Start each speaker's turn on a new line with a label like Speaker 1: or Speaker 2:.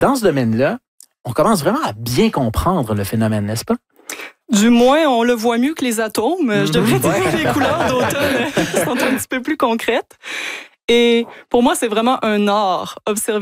Speaker 1: Dans ce domaine-là, on commence vraiment à bien comprendre le phénomène, n'est-ce pas?
Speaker 2: Du moins, on le voit mieux que les atomes. Je devrais dire que les couleurs d'automne sont un petit peu plus concrètes. Et pour moi, c'est vraiment un art, observer